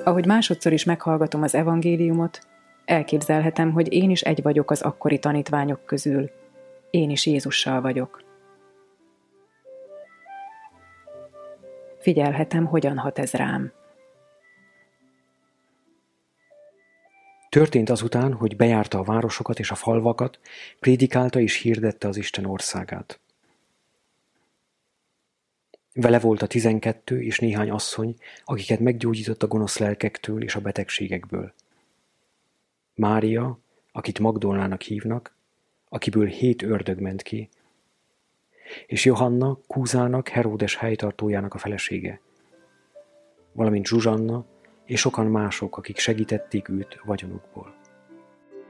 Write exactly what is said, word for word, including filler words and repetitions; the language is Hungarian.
Ahogy másodszor is meghallgatom az evangéliumot, elképzelhetem, hogy én is egy vagyok az akkori tanítványok közül. Én is Jézussal vagyok. Figyelhetem, hogyan hat ez rám. Történt azután, hogy bejárta a városokat és a falvakat, prédikálta és hirdette az Isten országát. Vele volt a tizenkettő és néhány asszony, akiket meggyógyított a gonosz lelkektől és a betegségekből. Mária, akit Magdolnának hívnak, akiből hét ördög ment ki, és Johanna, Kúzának, Heródes helytartójának a felesége, valamint Zsuzsanna és sokan mások, akik segítették őt vagyonukból.